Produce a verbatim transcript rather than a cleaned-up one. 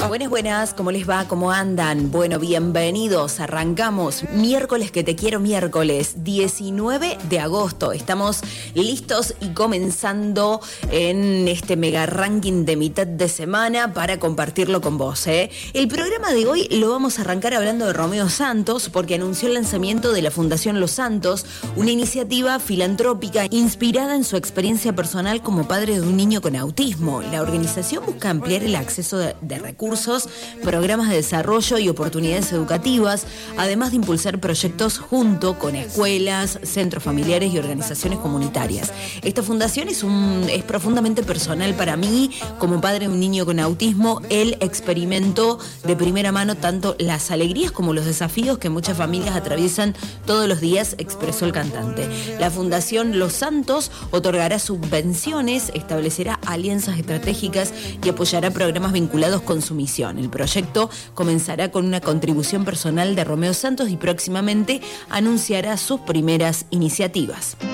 Buenas, buenas, ¿cómo les va? ¿Cómo andan? Bueno, bienvenidos, arrancamos miércoles que te quiero miércoles, diecinueve de agosto. Estamos listos y comenzando en este mega ranking de mitad de semana para compartirlo con vos, ¿eh? El programa de hoy lo vamos a arrancar hablando de Romeo Santos porque anunció el lanzamiento de la Fundación Los Santos, una iniciativa filantrópica inspirada en su experiencia personal como padre de un niño con autismo. La organización busca ampliar el acceso de, de recursos, programas de desarrollo y oportunidades educativas, además de impulsar proyectos junto con escuelas, centros familiares y organizaciones comunitarias. Esta fundación es, un, es profundamente personal para mí. Como padre de un niño con autismo, él experimentó de primera mano tanto las alegrías como los desafíos que muchas familias atraviesan todos los días, expresó el cantante. La Fundación Los Santos otorgará subvenciones, establecerá alianzas estratégicas y apoyará programas vinculados con su misión. El proyecto comenzará con una contribución personal de Romeo Santos y próximamente anunciará sus primeras iniciativas.